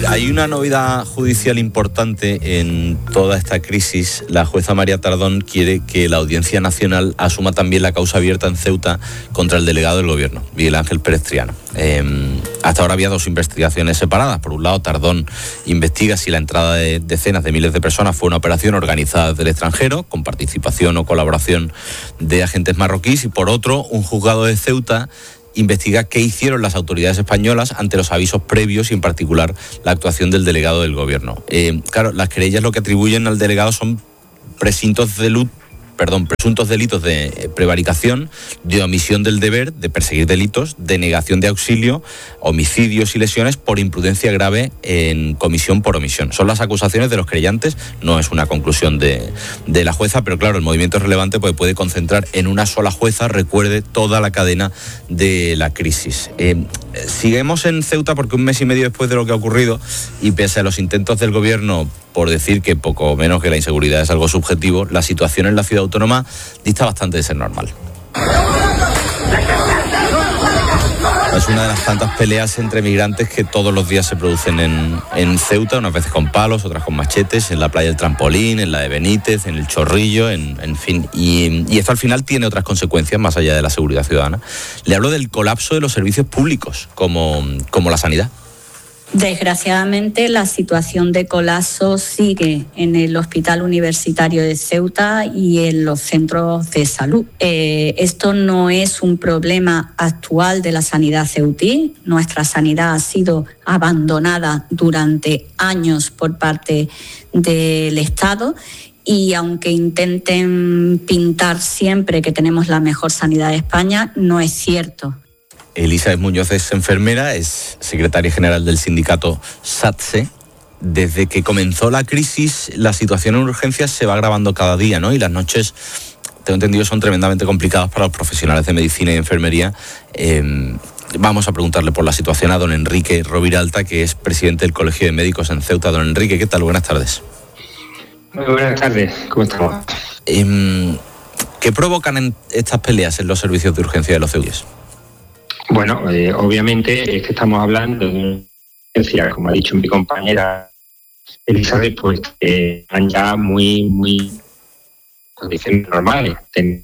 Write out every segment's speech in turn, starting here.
Hay una novedad judicial importante en toda esta crisis. La jueza María Tardón quiere que la Audiencia Nacional asuma también la causa abierta en Ceuta contra el delegado del Gobierno, Miguel Ángel Pérez Triano. Hasta ahora había dos investigaciones separadas. Por un lado, Tardón investiga si la entrada de decenas de miles de personas fue una operación organizada desde el extranjero, con participación o colaboración de agentes marroquíes, y por otro, un juzgado de Ceuta investiga qué hicieron las autoridades españolas ante los avisos previos y en particular la actuación del delegado del Gobierno. Claro, las querellas lo que atribuyen al delegado son presuntos delitos de prevaricación, de omisión del deber, de perseguir delitos, de negación de auxilio, homicidios y lesiones por imprudencia grave en comisión por omisión. Son las acusaciones de los querellantes, no es una conclusión de la jueza, pero claro, el movimiento es relevante porque puede concentrar en una sola jueza, recuerde, toda la cadena de la crisis. Seguimos en Ceuta porque un mes y medio después de lo que ha ocurrido, y pese a los intentos del Gobierno por decir que poco menos que la inseguridad es algo subjetivo, la situación en la ciudad autónoma dista bastante de ser normal. Es una de las tantas peleas entre migrantes que todos los días se producen en Ceuta, unas veces con palos, otras con machetes, en la playa del Trampolín, en la de Benítez, en el Chorrillo, en fin. Y esto al final tiene otras consecuencias más allá de la seguridad ciudadana. Le hablo del colapso de los servicios públicos, como la sanidad. Desgraciadamente, la situación de colapso sigue en el Hospital Universitario de Ceuta y en los centros de salud. Esto no es un problema actual de la sanidad ceutí. Nuestra sanidad ha sido abandonada durante años por parte del Estado. Y aunque intenten pintar siempre que tenemos la mejor sanidad de España, no es cierto. Elizabeth Muñoz es enfermera, es secretaria general del sindicato SATSE. Desde que comenzó la crisis, la situación en urgencias se va agravando cada día, ¿no? Y las noches, tengo entendido, son tremendamente complicadas para los profesionales de medicina y enfermería. Vamos a preguntarle por la situación a don Enrique Roviralta, que es presidente del Colegio de Médicos en Ceuta. Don Enrique, ¿qué tal? Buenas tardes. Muy buenas tardes, ¿cómo estamos? ¿Qué provocan estas peleas en los servicios de urgencia de los ceutíes? Bueno, obviamente es que estamos hablando de una urgencia, como ha dicho mi compañera Elizabeth, pues están ya muy condiciones normales.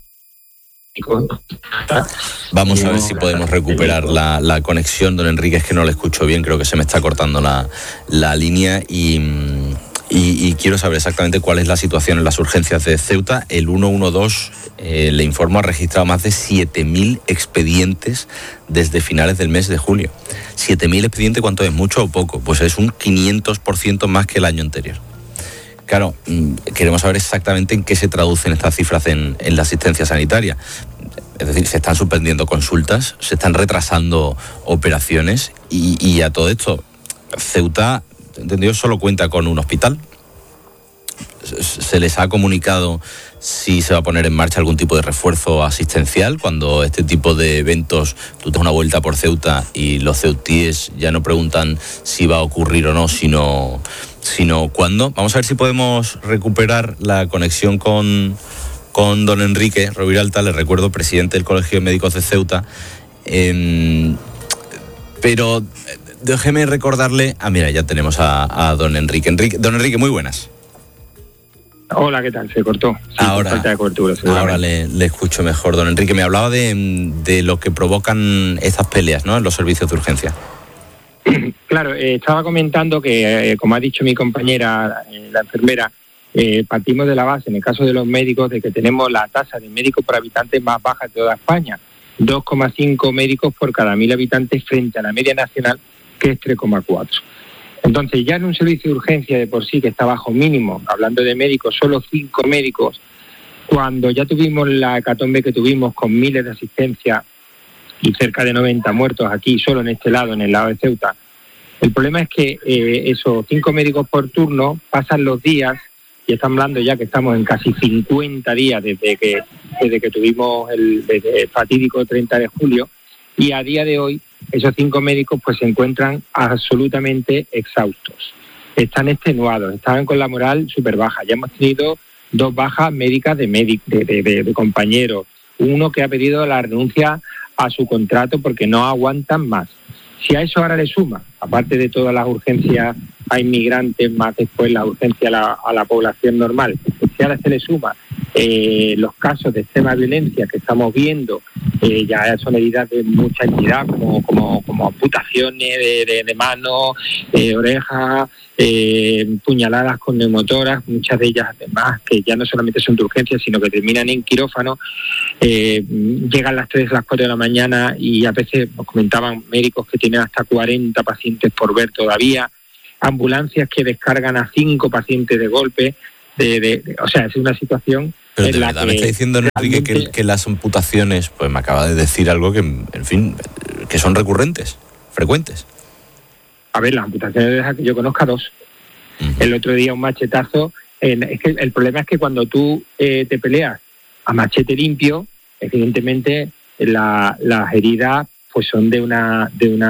Vamos a ver si podemos recuperar la conexión, don Enrique, es que no le escucho bien, creo que se me está cortando la línea y quiero saber exactamente cuál es la situación en las urgencias de Ceuta. El 112, le informo, ha registrado más de 7.000 expedientes desde finales del mes de julio. 7.000 expedientes, ¿cuánto es? ¿Mucho o poco? Pues es un 500% más que el año anterior. Claro, queremos saber exactamente en qué se traducen estas cifras en la asistencia sanitaria. Es decir, se están suspendiendo consultas, se están retrasando operaciones y a todo esto, Ceuta, entendido, solo cuenta con un hospital. ¿Se les ha comunicado si se va a poner en marcha algún tipo de refuerzo asistencial cuando este tipo de eventos, tú te das una vuelta por Ceuta y los ceutíes ya no preguntan si va a ocurrir o no, sino cuándo? Vamos a ver si podemos recuperar la conexión con don Enrique Roviralta, le recuerdo, presidente del Colegio de Médicos de Ceuta. Pero déjeme recordarle... mira, ya tenemos a don Enrique. Don Enrique, muy buenas. Hola, ¿qué tal? Se cortó. Sí, ahora falta de cobertura, ahora le escucho mejor. Don Enrique, me hablaba de lo que provocan estas peleas, ¿no?, en los servicios de urgencia. Claro, estaba comentando que, como ha dicho mi compañera, la enfermera, partimos de la base, en el caso de los médicos, de que tenemos la tasa de médicos por habitante más baja de toda España. 2,5 médicos por cada 1.000 habitantes frente a la media nacional, que es 3,4. Entonces, ya en un servicio de urgencia de por sí que está bajo mínimo, hablando de médicos, solo 5 médicos, cuando ya tuvimos la hecatombe que tuvimos con miles de asistencias y cerca de 90 muertos aquí, solo en este lado, en el lado de Ceuta. El problema es que esos 5 médicos por turno pasan los días, y estamos hablando ya que estamos en casi 50 días desde que tuvimos el fatídico 30 de julio, y a día de hoy esos 5 médicos pues se encuentran absolutamente exhaustos. Están extenuados, están con la moral súper baja. Ya hemos tenido 2 bajas médicas de compañeros. Uno que ha pedido la renuncia a su contrato porque no aguantan más. Si a eso ahora le suma, aparte de todas las urgencias a inmigrantes, más después la urgencia a la población normal. Si ahora se le suma los casos de extrema violencia que estamos viendo, ya son heridas de mucha entidad, como amputaciones de manos, orejas, puñaladas con neumotoras, muchas de ellas además que ya no solamente son de urgencia, sino que terminan en quirófano. Llegan las 3, las 4 de la mañana y a veces nos comentaban médicos que tienen hasta 40 pacientes por ver todavía, ambulancias que descargan a 5 pacientes de golpe, o sea, es una situación. Pero de verdad me está diciendo Enrique que las amputaciones, pues me acaba de decir algo que, en fin, que son recurrentes, frecuentes. A ver, las amputaciones que yo conozca 2. Uh-huh. El otro día un machetazo. Es que el problema es que cuando tú te peleas a machete limpio, evidentemente las heridas pues son de unas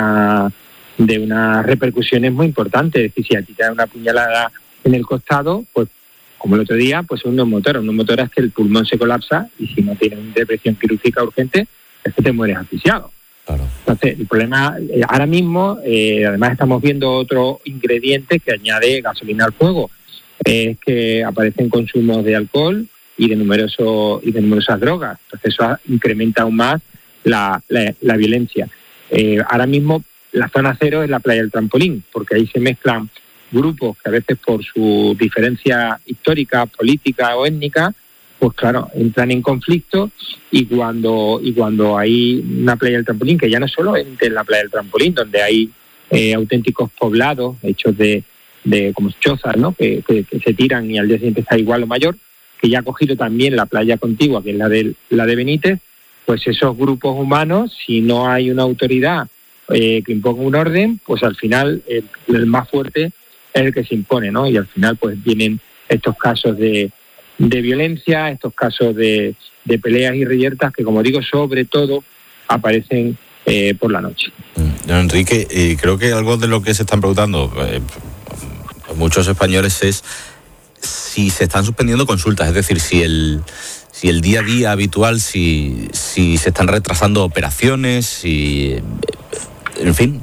repercusiones muy importantes. Es decir, si a ti te da una puñalada en el costado, pues como el otro día, pues un neumotora. Un neumotora es que el pulmón se colapsa y si no tienes una intervención quirúrgica urgente, es que te mueres asfixiado. Claro. Entonces, el problema, ahora mismo, además estamos viendo otro ingrediente que añade gasolina al fuego, es que aparecen consumos de alcohol y de numerosas drogas. Entonces, eso incrementa aún más la violencia. Ahora mismo, la zona cero es la playa del Trampolín, porque ahí se mezclan grupos que a veces por su diferencia histórica, política o étnica, pues claro, entran en conflicto y cuando hay una playa del Trampolín, que ya no solo es la playa del Trampolín, donde hay auténticos poblados hechos de como chozas, ¿no? Que se tiran y al día siguiente está igual o mayor, que ya ha cogido también la playa contigua, que es la de Benítez, pues esos grupos humanos, si no hay una autoridad que imponga un orden, pues al final el más fuerte es el que se impone, ¿no? Y al final pues vienen estos casos de violencia, estos casos de peleas y reyertas que, como digo, sobre todo aparecen por la noche. Don Enrique, creo que algo de lo que se están preguntando muchos españoles es si se están suspendiendo consultas, es decir, si el día a día habitual, si se están retrasando operaciones, si... En fin.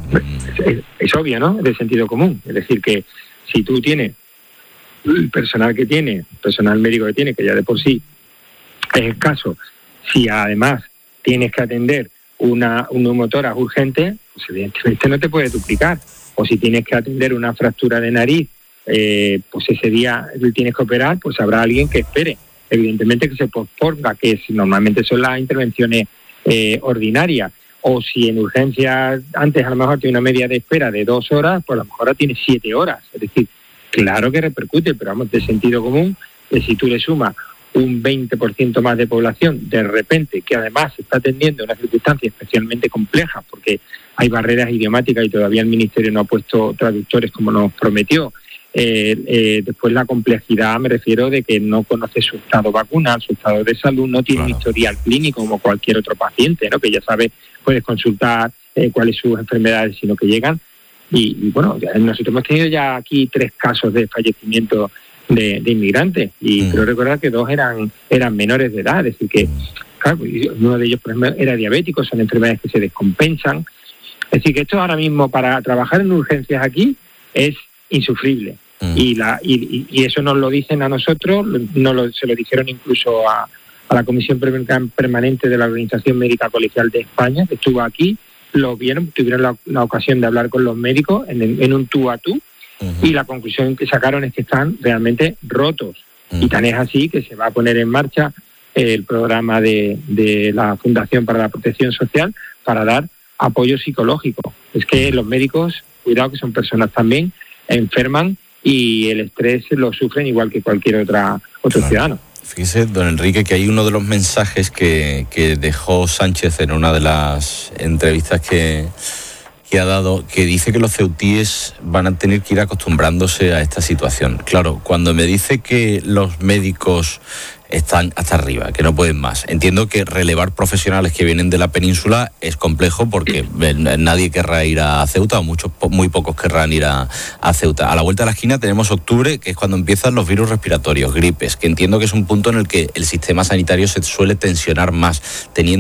Es obvio, ¿no? Es de sentido común. Es decir, que si tú tienes el personal médico que tiene, que ya de por sí es escaso, si además tienes que atender una neumotora urgente, pues evidentemente no te puedes duplicar. O si tienes que atender una fractura de nariz, pues ese día tienes que operar, pues habrá alguien que espere. Evidentemente que se posponga, que normalmente son las intervenciones ordinarias. O si en urgencias antes a lo mejor tiene una media de espera de 2 horas, pues a lo mejor ahora tiene 7 horas. Es decir, claro que repercute, pero vamos, de sentido común, que si tú le sumas un 20% más de población de repente, que además se está atendiendo una circunstancia especialmente compleja, porque hay barreras idiomáticas y todavía el Ministerio no ha puesto traductores como nos prometió. Después la complejidad, me refiero de que no conoce su estado vacunal, su estado de salud, no tiene un historial clínico como cualquier otro paciente, ¿no? Que ya sabe, puedes consultar cuáles son sus enfermedades, sino que llegan. Y bueno, nosotros hemos tenido ya aquí 3 casos de fallecimiento de inmigrantes y creo recordar que 2 eran menores de edad, es decir que, claro, uno de ellos por ejemplo era diabético, son enfermedades que se descompensan. Es decir que esto ahora mismo para trabajar en urgencias aquí es insufrible. Y eso nos lo dicen a nosotros, se lo dijeron incluso a la Comisión Permanente de la Organización Médica Colegial de España, que estuvo aquí, lo vieron, tuvieron la ocasión de hablar con los médicos en un tú a tú, y la conclusión que sacaron es que están realmente rotos. Y tan es así que se va a poner en marcha el programa de la Fundación para la Protección Social para dar apoyo psicológico. Es que los médicos, cuidado que son personas también, enferman y el estrés lo sufren igual que cualquier otro ciudadano. Fíjese, don Enrique, que hay uno de los mensajes que dejó Sánchez en una de las entrevistas que ha dado, que dice que los ceutíes van a tener que ir acostumbrándose a esta situación. Claro, cuando me dice que los médicos están hasta arriba, que no pueden más. Entiendo que relevar profesionales que vienen de la península es complejo porque nadie querrá ir a Ceuta, o muy pocos querrán ir a Ceuta. A la vuelta de la esquina tenemos octubre, que es cuando empiezan los virus respiratorios, gripes, que entiendo que es un punto en el que el sistema sanitario se suele tensionar más, teniendo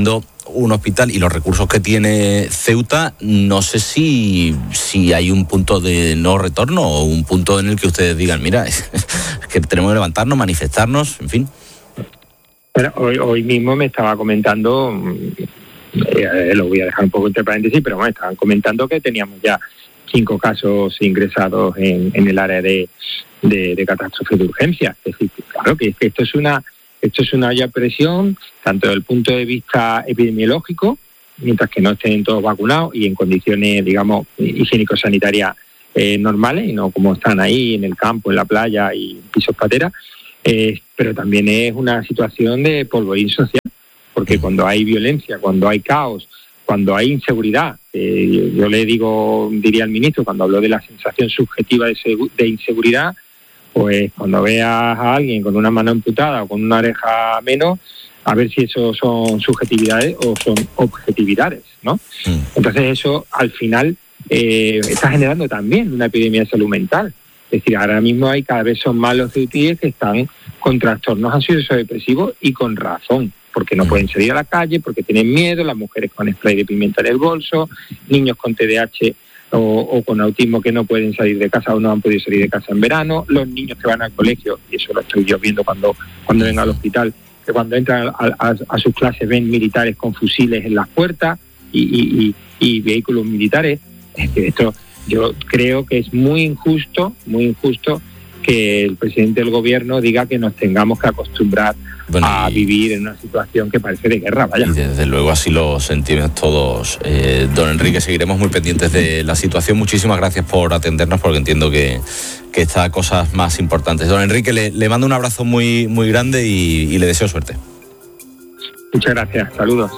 un hospital y los recursos que tiene Ceuta, no sé si hay un punto de no retorno o un punto en el que ustedes digan, mira, es que tenemos que levantarnos, manifestarnos, en fin. Bueno, hoy mismo me estaba comentando, lo voy a dejar un poco entre paréntesis, pero bueno, estaban comentando que teníamos ya 5 casos ingresados en el área de catástrofe de urgencia. Es decir, claro que esto es una olla a presión, tanto desde el punto de vista epidemiológico, mientras que no estén todos vacunados y en condiciones, digamos, higiénico-sanitarias normales, y no como están ahí en el campo, en la playa y en pisos pateras, pero también es una situación de polvorín social, porque cuando hay violencia, cuando hay caos, cuando hay inseguridad, yo diría al ministro, cuando habló de la sensación subjetiva de inseguridad, pues cuando veas a alguien con una mano amputada o con una oreja menos, a ver si eso son subjetividades o son objetividades, ¿no? Entonces eso al final está generando también una epidemia de salud mental. Es decir, ahora mismo cada vez son más los ceutíes que están con trastornos ansiosos depresivos y con razón, porque no pueden salir a la calle, porque tienen miedo, las mujeres con spray de pimienta en el bolso, niños con TDAH o con autismo que no pueden salir de casa o no han podido salir de casa en verano, los niños que van al colegio, y eso lo estoy yo viendo cuando vengo al hospital, que cuando entran a sus clases ven militares con fusiles en las puertas y vehículos militares. Es que esto yo creo que es muy injusto que el presidente del gobierno diga que nos tengamos que acostumbrar a vivir en una situación que parece de guerra, vaya. Y desde luego así lo sentimos todos. Don Enrique, seguiremos muy pendientes de la situación. Muchísimas gracias por atendernos, porque entiendo que está a cosas más importantes. Don Enrique, le mando un abrazo muy, muy grande y le deseo suerte. Muchas gracias, saludos.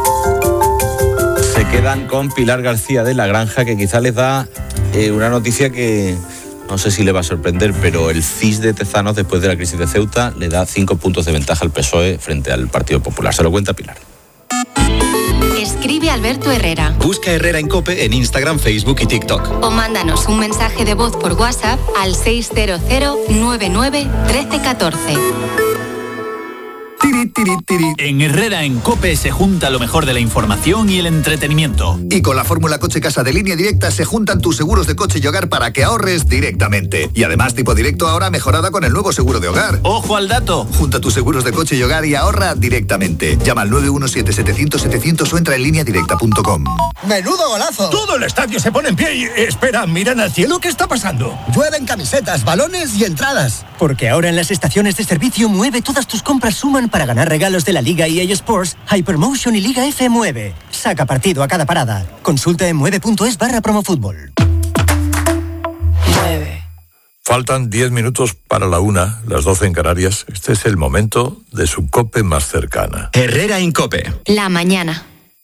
Se quedan con Pilar García de La Granja, que quizá les da una noticia que no sé si le va a sorprender, pero el CIS de Tezanos, después de la crisis de Ceuta, le da 5 puntos de ventaja al PSOE frente al Partido Popular. Se lo cuenta Pilar. Escribe Alberto Herrera. Busca Herrera en COPE en Instagram, Facebook y TikTok. O mándanos un mensaje de voz por WhatsApp al 600 99 1314. En Herrera en COPE se junta lo mejor de la información y el entretenimiento. Y con la fórmula Coche Casa de Línea Directa se juntan tus seguros de coche y hogar para que ahorres directamente. Y además tipo directo ahora mejorada con el nuevo seguro de hogar. ¡Ojo al dato! Junta tus seguros de coche y hogar y ahorra directamente. Llama al 917-700-700 o entra en lineadirecta.com. ¡Menudo golazo! Todo el estadio se pone en pie y... Espera, miran al cielo, ¿qué está pasando? Llueven camisetas, balones y entradas. Porque ahora en las estaciones de servicio Mueve todas tus compras suman para ganar regalos de la Liga EA Sports, Hypermotion y Liga F Mueve. Saca partido a cada parada. Consulta en mueve.es/promofútbol. Faltan 10 minutos para la 1, las 12 en Canarias. Este es el momento de su COPE más cercana. Herrera en COPE. La mañana.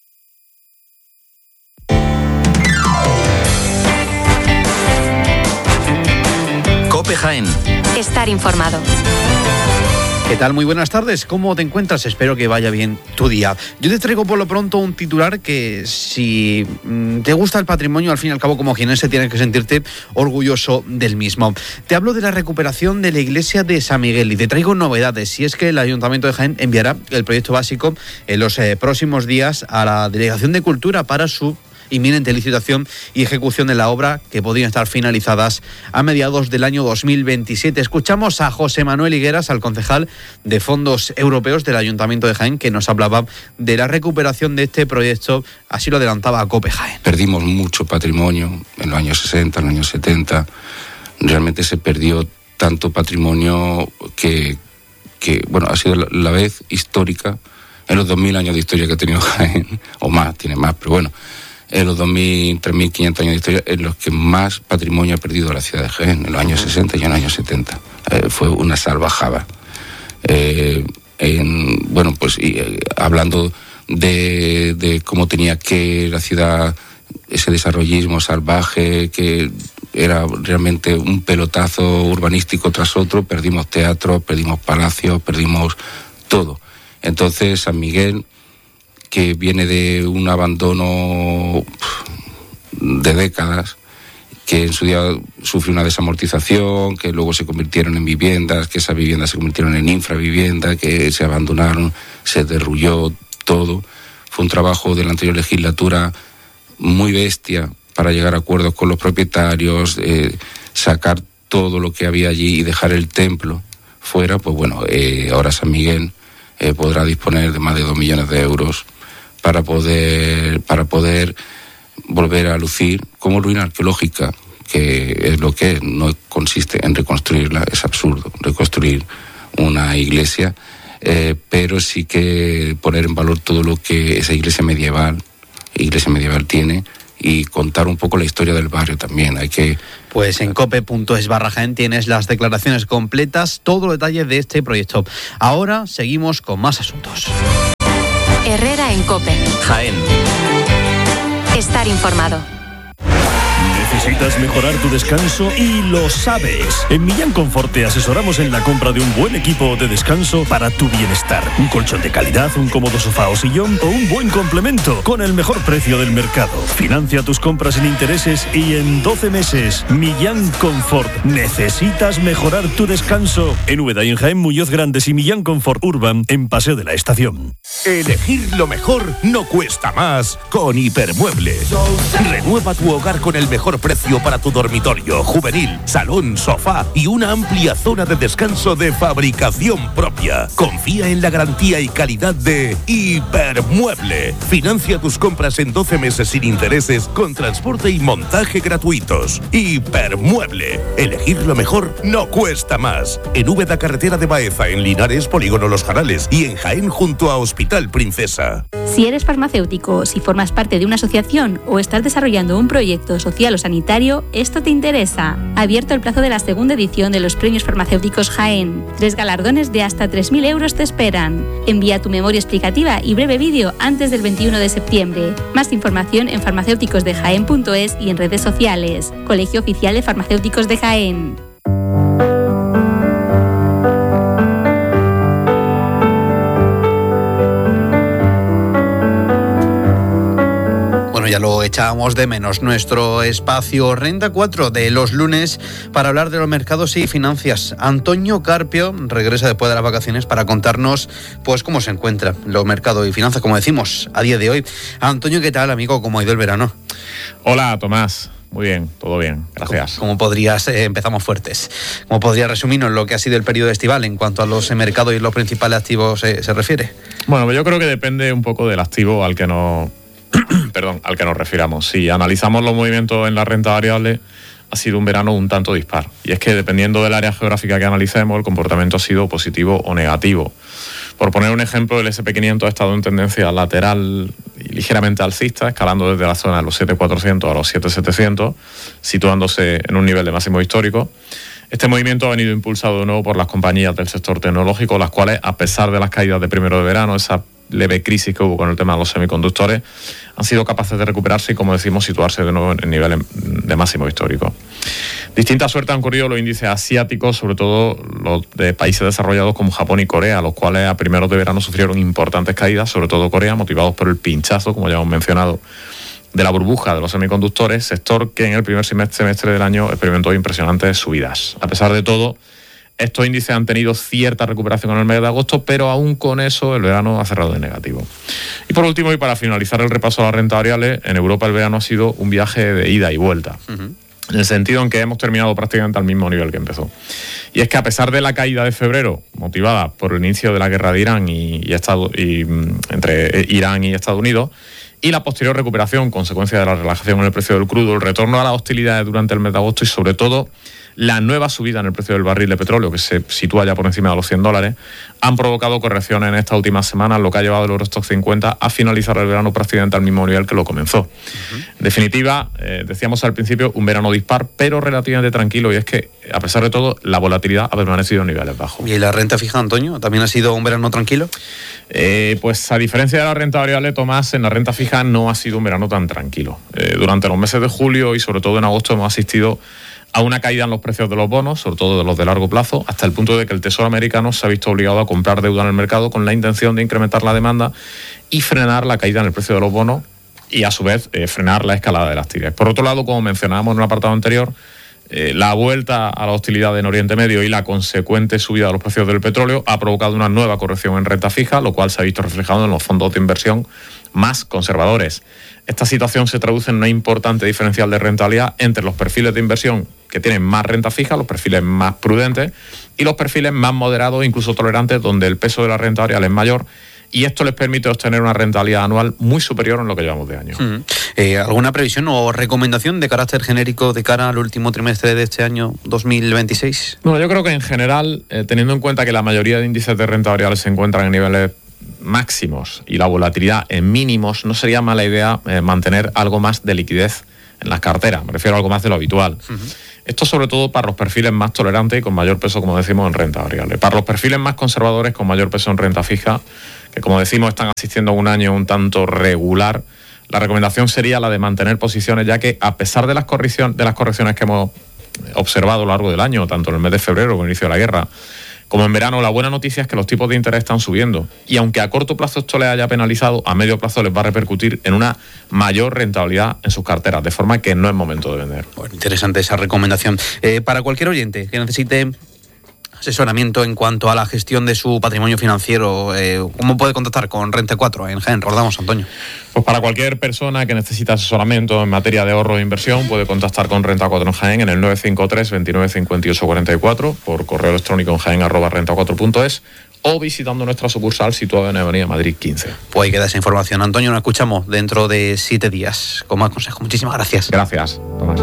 COPE Jaén. Estar informado. ¿Qué tal? Muy buenas tardes. ¿Cómo te encuentras? Espero que vaya bien tu día. Yo te traigo por lo pronto un titular que, si te gusta el patrimonio, al fin y al cabo como jienense tienes que sentirte orgulloso del mismo. Te hablo de la recuperación de la iglesia de San Miguel y te traigo novedades. Y es que el Ayuntamiento de Jaén enviará el proyecto básico en los próximos días a la Delegación de Cultura para su inminente licitación y ejecución de la obra, que podrían estar finalizadas a mediados del año 2027. Escuchamos a José Manuel Higueras, al concejal de Fondos Europeos del Ayuntamiento de Jaén, que nos hablaba de la recuperación de este proyecto. Así lo adelantaba a COPE Jaén. Perdimos mucho patrimonio en los años 60, en los años 70. Realmente se perdió tanto patrimonio que bueno, ha sido la vez histórica en los 2.000 años de historia que ha tenido Jaén, o más, tiene más, pero bueno, en los 2.000, 3.500 años de historia, en los que más patrimonio ha perdido la ciudad de Jaén, en los años 60 y en los años 70. Fue una salvajada. Hablando de cómo tenía que la ciudad, ese desarrollismo salvaje, que era realmente un pelotazo urbanístico tras otro, perdimos teatros, perdimos palacios, perdimos todo. Entonces, San Miguel, que viene de un abandono de décadas, que en su día sufrió una desamortización, que luego se convirtieron en viviendas, que esas viviendas se convirtieron en infraviviendas, que se abandonaron, se derrulló todo. Fue un trabajo de la anterior legislatura muy bestia para llegar a acuerdos con los propietarios, sacar todo lo que había allí y dejar el templo fuera. Pues bueno, ahora San Miguel podrá disponer de más de 2 millones de euros para poder volver a lucir como ruina arqueológica, que es lo que no consiste en reconstruirla. Es absurdo reconstruir una iglesia, pero sí que poner en valor todo lo que esa iglesia medieval tiene y contar un poco la historia del barrio también. Pues en cope.es/Jaén tienes las declaraciones completas, todo detalle de este proyecto. Ahora seguimos con más asuntos. Herrera en COPE. Jaén. Estar informado. ¿Necesitas mejorar tu descanso y lo sabes? En Millán Confort te asesoramos en la compra de un buen equipo de descanso para tu bienestar. Un colchón de calidad, un cómodo sofá o sillón o un buen complemento con el mejor precio del mercado. Financia tus compras sin intereses y en 12 meses. Millán Confort. ¿Necesitas mejorar tu descanso? En Úbeda y en Jaén, Muñoz Grandes y Millán Confort Urban en Paseo de la Estación. Elegir lo mejor no cuesta más con Hipermueble. Renueva tu hogar con el mejor precio para tu dormitorio, juvenil, salón, sofá y una amplia zona de descanso de fabricación propia. Confía en la garantía y calidad de Hipermueble. Financia tus compras en 12 meses sin intereses con transporte y montaje gratuitos. Hipermueble. Elegir lo mejor no cuesta más. En Úbeda, carretera de Baeza, en Linares, Polígono Los Jarales y en Jaén junto a Hospital Princesa. Si eres farmacéutico, si formas parte de una asociación o estás desarrollando un proyecto social o sanitario, esto te interesa. Abierto el plazo de la segunda edición de los Premios Farmacéuticos Jaén. 3 galardones de hasta 3.000 euros te esperan. Envía tu memoria explicativa y breve vídeo antes del 21 de septiembre. Más información en farmacéuticosdejaén.es y en redes sociales. Colegio Oficial de Farmacéuticos de Jaén. Ya lo echábamos de menos, nuestro espacio Renta 4 de los lunes para hablar de los mercados y finanzas. Antonio Carpio regresa después de las vacaciones para contarnos pues cómo se encuentran los mercados y finanzas, como decimos, a día de hoy. Antonio, ¿qué tal, amigo? ¿Cómo ha ido el verano? Hola, Tomás. Muy bien, todo bien, gracias. ¿Cómo podrías, empezamos fuertes, cómo podrías resumirnos lo que ha sido el periodo estival en cuanto a los mercados y los principales activos se refiere? Bueno, yo creo que depende un poco del activo al que nos refiramos. Si analizamos los movimientos en la renta variable, ha sido un verano un tanto dispar. Y es que dependiendo del área geográfica que analicemos, el comportamiento ha sido positivo o negativo. Por poner un ejemplo, el SP500 ha estado en tendencia lateral y ligeramente alcista, escalando desde la zona de los 7.400 a los 7.700, situándose en un nivel de máximo histórico. Este movimiento ha venido impulsado de nuevo por las compañías del sector tecnológico, las cuales, a pesar de las caídas de primero de verano, esa leve crisis que hubo con el tema de los semiconductores, han sido capaces de recuperarse y, como decimos, situarse de nuevo en niveles de máximo histórico. Distinta suerte han corrido los índices asiáticos, sobre todo los de países desarrollados como Japón y Corea, los cuales a primeros de verano sufrieron importantes caídas, sobre todo Corea, motivados por el pinchazo, como ya hemos mencionado, de la burbuja de los semiconductores, sector que en el primer semestre del año experimentó impresionantes subidas. A pesar de todo, estos índices han tenido cierta recuperación en el mes de agosto, pero aún con eso el verano ha cerrado de negativo. Y por último, y para finalizar el repaso a las rentas variables, en Europa el verano ha sido un viaje de ida y vuelta. En el sentido en que hemos terminado prácticamente al mismo nivel que empezó. Y es que a pesar de la caída de febrero, motivada por el inicio de la guerra de Irán entre Irán y Estados Unidos, y la posterior recuperación, consecuencia de la relajación en el precio del crudo, el retorno a las hostilidades durante el mes de agosto y sobre todo la nueva subida en el precio del barril de petróleo, que se sitúa ya por encima de los $100, han provocado correcciones en estas últimas semanas, lo que ha llevado el Eurostock 50 a finalizar el verano prácticamente al mismo nivel que lo comenzó. En definitiva, decíamos al principio, un verano dispar, pero relativamente tranquilo, y es que, a pesar de todo, la volatilidad ha permanecido en niveles bajos. ¿Y la renta fija, Antonio, también ha sido un verano tranquilo? Pues a diferencia de la renta variable, Tomás, en la renta fija no ha sido un verano tan tranquilo. Durante los meses de julio y sobre todo en agosto hemos asistido a una caída en los precios de los bonos, sobre todo de los de largo plazo, hasta el punto de que el Tesoro americano se ha visto obligado a comprar deuda en el mercado con la intención de incrementar la demanda y frenar la caída en el precio de los bonos y, a su vez, frenar la escalada de las TIRES. Por otro lado, como mencionábamos en el apartado anterior, La vuelta a la hostilidad en Oriente Medio y la consecuente subida de los precios del petróleo ha provocado una nueva corrección en renta fija, lo cual se ha visto reflejado en los fondos de inversión más conservadores. Esta situación se traduce en una importante diferencial de rentabilidad entre los perfiles de inversión que tienen más renta fija, los perfiles más prudentes, y los perfiles más moderados e incluso tolerantes, donde el peso de la renta variable es mayor, y esto les permite obtener una rentabilidad anual muy superior en lo que llevamos de año. ¿Alguna previsión o recomendación de carácter genérico de cara al último trimestre de este año 2026? Bueno, yo creo que en general, teniendo en cuenta que la mayoría de índices de renta variable se encuentran en niveles máximos y la volatilidad en mínimos, no sería mala idea mantener algo más de liquidez en las carteras, me refiero a algo más de lo habitual. Esto sobre todo para los perfiles más tolerantes y con mayor peso, como decimos, en renta variable. Para los perfiles más conservadores con mayor peso en renta fija, que como decimos están asistiendo a un año un tanto regular, la recomendación sería la de mantener posiciones, ya que a pesar de las correcciones que hemos observado a lo largo del año, tanto en el mes de febrero como en el inicio de la guerra, como en verano, la buena noticia es que los tipos de interés están subiendo. Y aunque a corto plazo esto les haya penalizado, a medio plazo les va a repercutir en una mayor rentabilidad en sus carteras, de forma que no es momento de vender. Bueno, interesante esa recomendación. Para cualquier oyente que necesite asesoramiento en cuanto a la gestión de su patrimonio financiero, ¿cómo puede contactar con Renta 4 en Jaén? Recordamos, Antonio. Pues para cualquier persona que necesite asesoramiento en materia de ahorro e inversión, puede contactar con Renta 4 en Jaén en el 953 29 58 44, por correo electrónico en jaén@renta4.es, o visitando nuestra sucursal situada en Avenida Madrid 15. Pues ahí queda esa información. Antonio, nos escuchamos dentro de 7 días con más consejos. Muchísimas gracias. Gracias, Tomás.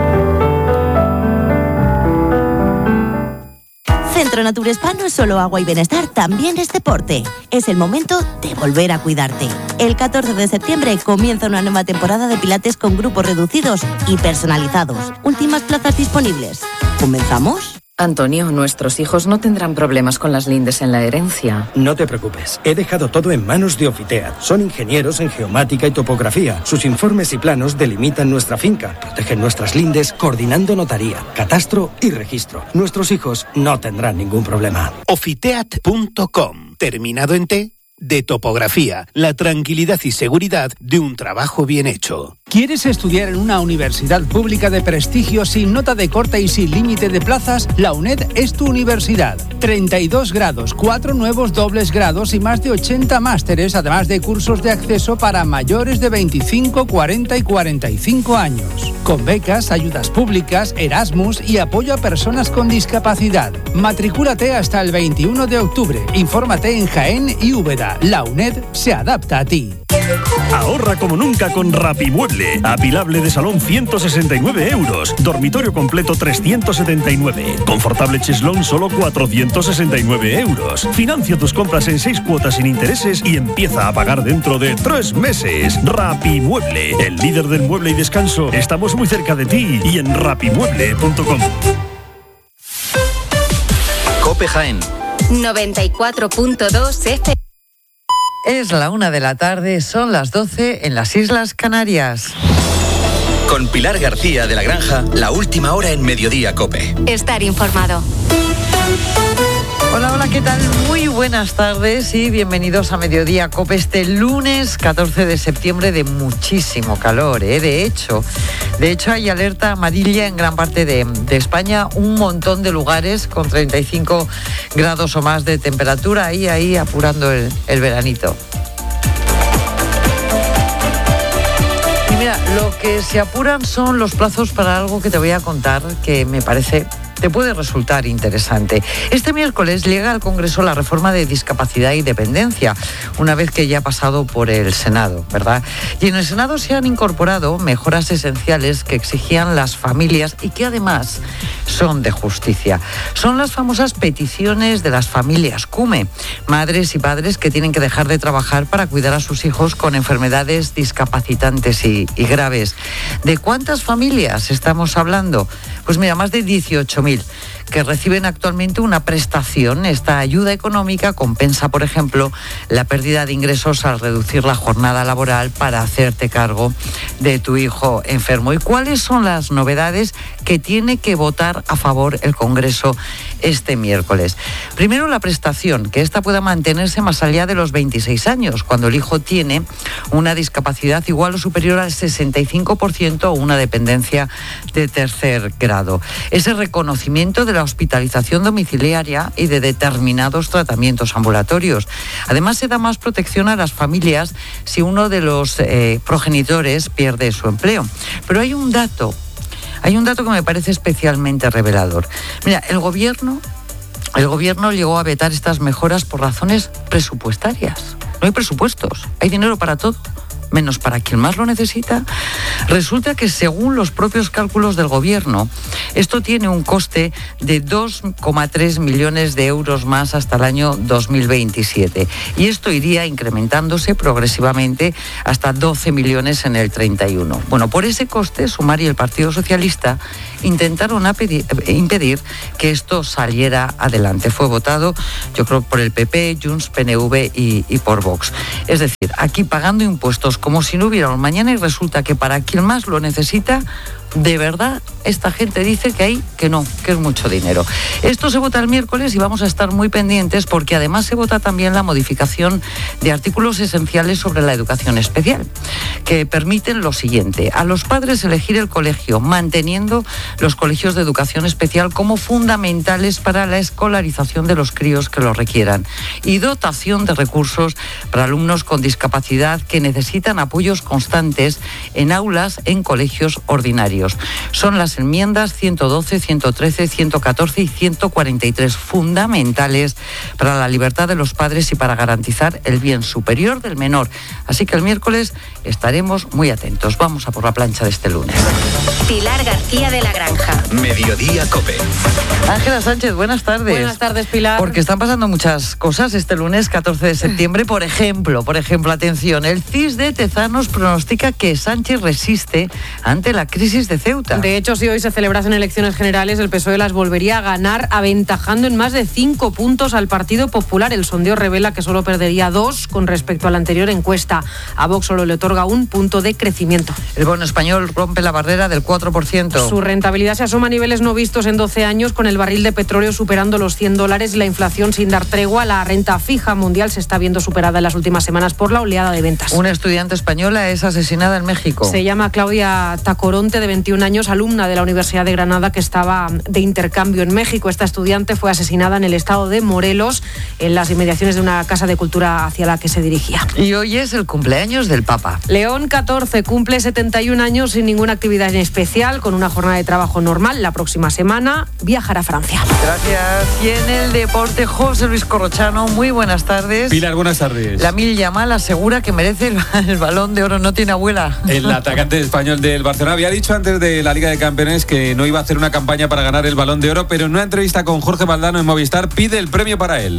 Centro Nature Spa no es solo agua y bienestar, también es deporte. Es el momento de volver a cuidarte. El 14 de septiembre comienza una nueva temporada de pilates con grupos reducidos y personalizados. Últimas plazas disponibles. ¿Comenzamos? Antonio, nuestros hijos no tendrán problemas con las lindes en la herencia. No te preocupes, he dejado todo en manos de Ofiteat. Son ingenieros en geomática y topografía. Sus informes y planos delimitan nuestra finca, protegen nuestras lindes coordinando notaría, catastro y registro. Nuestros hijos no tendrán ningún problema. Ofiteat.com, terminado en T, de topografía, la tranquilidad y seguridad de un trabajo bien hecho. ¿Quieres estudiar en una universidad pública de prestigio sin nota de corte y sin límite de plazas? La UNED es tu universidad. 32 grados, 4 nuevos dobles grados y más de 80 másteres, además de cursos de acceso para mayores de 25, 40 y 45 años. Con becas, ayudas públicas, Erasmus y apoyo a personas con discapacidad. Matricúlate hasta el 21 de octubre. Infórmate en Jaén y Úbeda. La UNED se adapta a ti. Ahorra como nunca con Rapimueble. Apilable de salón 169 euros. Dormitorio completo 379. Confortable cheslón solo 469 euros. Financia tus compras en 6 cuotas sin intereses y empieza a pagar dentro de 3 meses. Rapimueble, el líder del mueble y descanso. Estamos muy cerca de ti y en rapimueble.com. COPE Jaén 94.2 FM. Es la 1 de la tarde, son las 12 en las Islas Canarias. Con Pilar García de la Granja, la última hora en Mediodía COPE. Estar informado. Hola, hola, ¿qué tal? Muy buenas tardes y bienvenidos a Mediodía COPE este lunes 14 de septiembre de muchísimo calor, ¿eh? De hecho hay alerta amarilla en gran parte de España, un montón de lugares con 35 grados o más de temperatura, ahí apurando el veranito. Y mira, lo que se apuran son los plazos para algo que te voy a contar que me parece te puede resultar interesante. Este miércoles llega al Congreso la reforma de discapacidad y dependencia, una vez que ya ha pasado por el Senado, ¿verdad? Y en el Senado se han incorporado mejoras esenciales que exigían las familias y que además son de justicia. Son las famosas peticiones de las familias CUME, madres y padres que tienen que dejar de trabajar para cuidar a sus hijos con enfermedades discapacitantes y graves. ¿De cuántas familias estamos hablando? Pues mira, más de 18.000. que reciben actualmente una prestación. Esta ayuda económica compensa, por ejemplo, la pérdida de ingresos al reducir la jornada laboral para hacerte cargo de tu hijo enfermo. ¿Y cuáles son las novedades que tiene que votar a favor el Congreso este miércoles? Primero, la prestación, que esta pueda mantenerse más allá de los 26 años, cuando el hijo tiene una discapacidad igual o superior al 65% o una dependencia de tercer grado. Ese reconocimiento de la hospitalización domiciliaria y de determinados tratamientos ambulatorios. Además, se da más protección a las familias si uno de los progenitores pierde su empleo. Pero hay un dato que me parece especialmente revelador. Mira, el gobierno llegó a vetar estas mejoras por razones presupuestarias. No hay presupuestos, hay dinero para todo, menos para quien más lo necesita. Resulta que según los propios cálculos del gobierno, esto tiene un coste de 2,3 millones de euros más hasta el año 2027. Y esto iría incrementándose progresivamente hasta 12 millones en el 31. Bueno, por ese coste, Sumar y el Partido Socialista intentaron impedir que esto saliera adelante. Fue votado, yo creo, por el PP, Junts, PNV y por Vox. Es decir, aquí pagando impuestos como si no hubiera un mañana, y resulta que para quien más lo necesita, de verdad, esta gente dice que no, que es mucho dinero. Esto se vota el miércoles y vamos a estar muy pendientes porque además se vota también la modificación de artículos esenciales sobre la educación especial, que permiten lo siguiente: a los padres elegir el colegio, manteniendo los colegios de educación especial como fundamentales para la escolarización de los críos que lo requieran, y dotación de recursos para alumnos con discapacidad que necesitan apoyos constantes en aulas en colegios ordinarios. Son las enmiendas 112, 113, 114 y 143, fundamentales para la libertad de los padres y para garantizar el bien superior del menor. Así que el miércoles estaremos muy atentos. Vamos a por la plancha de este lunes. Pilar García de la Granja. Mediodía COPE. Ángela Sánchez, buenas tardes. Buenas tardes, Pilar. Porque están pasando muchas cosas este lunes 14 de septiembre. Por ejemplo, atención, el CIS de Tezanos pronostica que Sánchez resiste ante la crisis de Ceuta. De hecho, si hoy se celebrasen elecciones generales, el PSOE las volvería a ganar, aventajando en más de 5 puntos al Partido Popular. El sondeo revela que solo perdería 2 con respecto a la anterior encuesta. A Vox solo le otorga 1 punto de crecimiento. El bono español rompe la barrera del 4%. Su rentabilidad se asoma a niveles no vistos en 12 años, con el barril de petróleo superando los $100 y la inflación sin dar tregua. La renta fija mundial se está viendo superada en las últimas semanas por la oleada de ventas. Una estudiante española es asesinada en México. Se llama Claudia Tacoronte, de 21 años, alumna de la Universidad de Granada, que estaba de intercambio en México. Esta estudiante fue asesinada en el estado de Morelos, en las inmediaciones de una casa de cultura hacia la que se dirigía. Y hoy es el cumpleaños del Papa. León XIV cumple 71 años sin ninguna actividad en especial, con una jornada de trabajo normal. La próxima semana viajará a Francia. Gracias. Y en el deporte, José Luis Corrochano, muy buenas tardes. Pilar, buenas tardes. Lamine Yamal asegura que merece el Balón de Oro, no tiene abuela. El atacante español del Barcelona había dicho antes de la Liga de Campeones que no iba a hacer una campaña para ganar el Balón de Oro, pero en una entrevista con Jorge Valdano en Movistar pide el premio para él.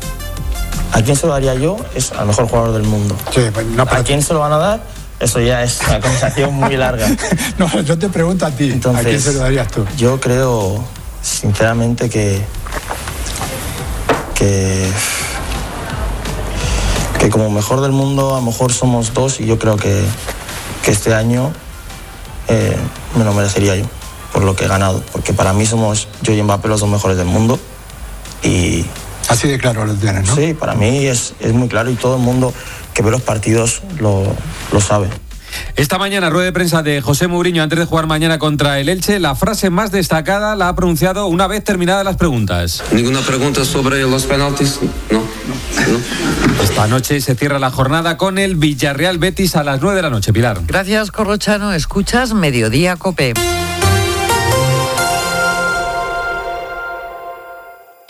¿A quién se lo daría yo? Es al mejor jugador del mundo. Sí, pues no, ¿A quién se lo van a dar? Eso ya es una conversación muy larga. No, yo te pregunto a ti. Entonces, ¿a quién se lo darías tú? Yo creo, sinceramente, que como mejor del mundo a lo mejor somos 2, y yo creo que este año me lo merecería yo por lo que he ganado, porque para mí somos yo y Mbappé los 2 mejores del mundo. Y así de claro lo tienes, ¿no? Sí, para mí es muy claro, y todo el mundo que ve los partidos lo sabe. Esta mañana, rueda de prensa de José Mourinho antes de jugar mañana contra el Elche. La frase más destacada la ha pronunciado una vez terminadas las preguntas. ¿Ninguna pregunta sobre los penaltis? No. Esta noche se cierra la jornada con el Villarreal Betis a las 9 de la noche, Pilar. Gracias, Corrochano. Escuchas Mediodía COPE.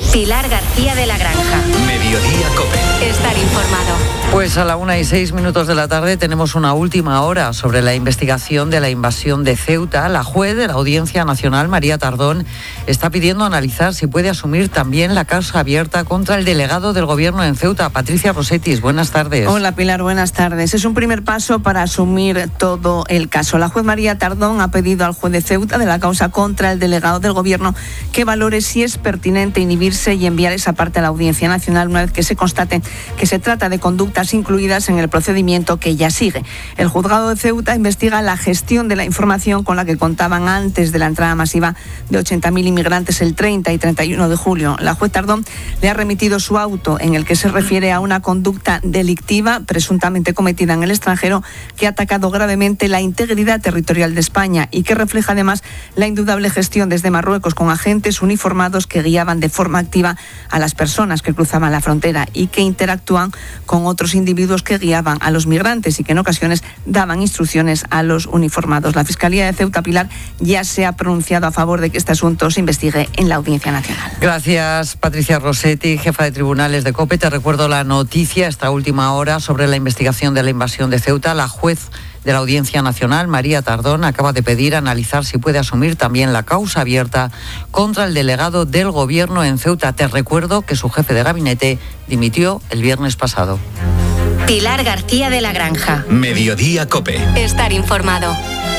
Pilar García de la Granja. Mediodía COPE. Estar informado. Pues a la 1:06 de la tarde tenemos una última hora sobre la investigación de la invasión de Ceuta. La juez de la Audiencia Nacional, María Tardón, está pidiendo analizar si puede asumir también la causa abierta contra el delegado del Gobierno en Ceuta, Patricia Rossetti. Buenas tardes. Hola Pilar, buenas tardes. Es un primer paso para asumir todo el caso. La juez María Tardón ha pedido al juez de Ceuta de la causa contra el delegado del Gobierno que valore si es pertinente inhibirse y enviar esa parte a la Audiencia Nacional una vez que se constate que se trata de conductas incluidas en el procedimiento que ya sigue. El juzgado de Ceuta investiga la gestión de la información con la que contaban antes de la entrada masiva de 80.000 inmigrantes el 30 y 31 de julio. La juez Tardón le ha remitido su auto en el que se refiere a una conducta delictiva presuntamente cometida en el extranjero que ha atacado gravemente la integridad territorial de España y que refleja además la indudable gestión desde Marruecos con agentes uniformados que guiaban de forma activa a las personas que cruzaban la frontera y que interactúan con otros individuos que guiaban a los migrantes y que en ocasiones daban instrucciones a los uniformados. La Fiscalía de Ceuta, Pilar, ya se ha pronunciado a favor de que este asunto se investigue en la Audiencia Nacional. Gracias, Patricia Rossetti, jefa de tribunales de COPE. Te recuerdo la noticia esta última hora sobre la investigación de la invasión de Ceuta. La juez de la Audiencia Nacional, María Tardón, acaba de pedir analizar si puede asumir también la causa abierta contra el delegado del Gobierno en Ceuta. Te recuerdo que su jefe de gabinete dimitió el viernes pasado. Pilar García de la Granja. Mediodía COPE. Estar informado.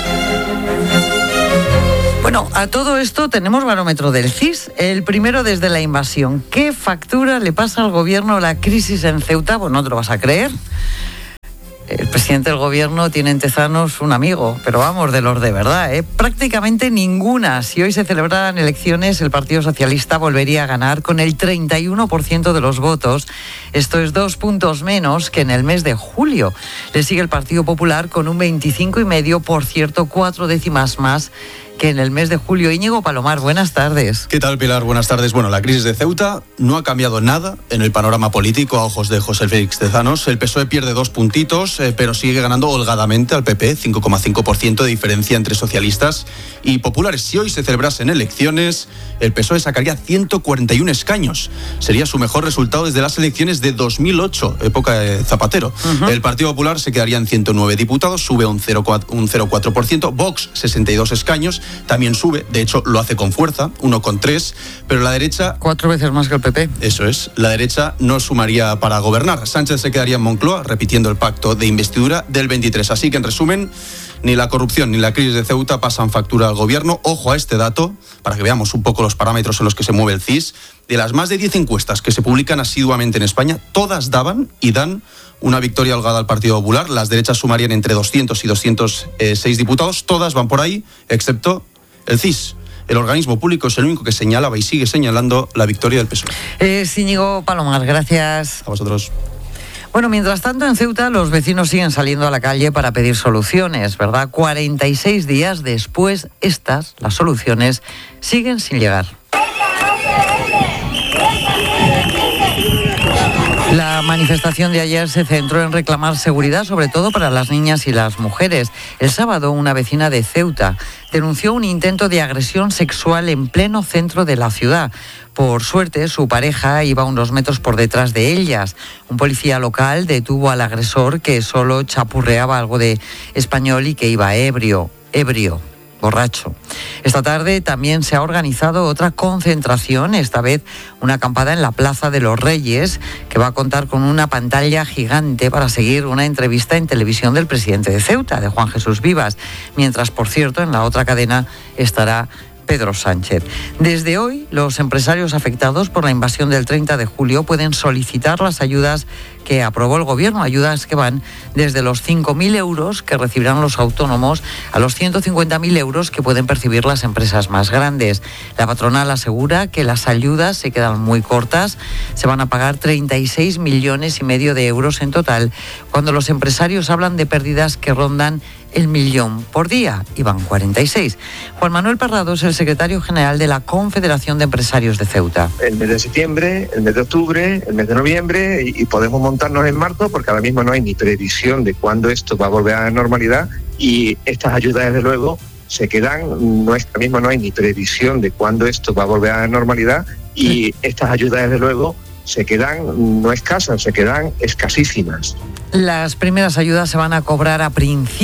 Bueno, a todo esto tenemos barómetro del CIS, el primero desde la invasión. ¿Qué factura le pasa al Gobierno la crisis en Ceuta? Pues no te lo vas a creer. El presidente del Gobierno tiene en Tezanos un amigo, pero vamos, de los de verdad, ¿eh? Prácticamente ninguna. Si hoy se celebraran elecciones, el Partido Socialista volvería a ganar con el 31% de los votos. Esto es 2 puntos menos que en el mes de julio. Le sigue el Partido Popular con un 25,5%, por cierto, 4 décimas más que en el mes de julio. Íñigo Palomar, buenas tardes. ¿Qué tal, Pilar? Buenas tardes. Bueno, la crisis de Ceuta no ha cambiado nada en el panorama político a ojos de José Félix Tezanos. El PSOE pierde 2 puntitos, pero sigue ganando holgadamente al PP, 5,5% de diferencia entre socialistas y populares. Si hoy se celebrasen elecciones, el PSOE sacaría 141 escaños. Sería su mejor resultado desde las elecciones de 2008, época de Zapatero. El Partido Popular se quedaría en 109 diputados, sube un 0,4%. Vox, 62 escaños, también sube, de hecho lo hace con fuerza, 1,3%, pero la derecha... 4 veces más que el PP. Eso es, la derecha no sumaría para gobernar. Sánchez se quedaría en Moncloa, repitiendo el pacto de investidura del 23. Así que, en resumen, ni la corrupción ni la crisis de Ceuta pasan factura al Gobierno. Ojo a este dato, para que veamos un poco los parámetros en los que se mueve el CIS. De las más de 10 encuestas que se publican asiduamente en España, todas daban y dan una victoria holgada al Partido Popular. Las derechas sumarían entre 200 y 206 diputados. Todas van por ahí, excepto el CIS. El organismo público es el único que señalaba y sigue señalando la victoria del PSOE. Íñigo Palomar, gracias. A vosotros. Bueno, mientras tanto en Ceuta los vecinos siguen saliendo a la calle para pedir soluciones, ¿verdad? 46 días después, las soluciones, siguen sin llegar. La manifestación de ayer se centró en reclamar seguridad, sobre todo para las niñas y las mujeres. El sábado, una vecina de Ceuta denunció un intento de agresión sexual en pleno centro de la ciudad. Por suerte, su pareja iba unos metros por detrás de ellas. Un policía local detuvo al agresor, que solo chapurreaba algo de español y que iba ebrio. Borracho. Esta tarde también se ha organizado otra concentración, esta vez una acampada en la Plaza de los Reyes, que va a contar con una pantalla gigante para seguir una entrevista en televisión del presidente de Ceuta, de Juan Jesús Vivas, mientras, por cierto, en la otra cadena estará Pedro Sánchez. Desde hoy, los empresarios afectados por la invasión del 30 de julio pueden solicitar las ayudas que aprobó el Gobierno, ayudas que van desde los 5.000 euros que recibirán los autónomos a los 150.000 euros que pueden percibir las empresas más grandes. La patronal asegura que las ayudas se quedan muy cortas, se van a pagar 36,5 millones de euros en total, cuando los empresarios hablan de pérdidas que rondan el 1 millón por día, y van 46. Juan Manuel Parrado es el secretario general de la Confederación de Empresarios de Ceuta. El mes de septiembre, el mes de octubre, el mes de noviembre, y podemos montarnos en marzo, porque ahora mismo no hay ni previsión de cuándo esto va a volver a la normalidad, y estas ayudas, desde luego, se quedan. Ahora mismo no hay ni previsión de cuándo esto va a volver a la normalidad, Y estas ayudas, desde luego, se quedan no escasas, se quedan escasísimas. Las primeras ayudas se van a cobrar a principios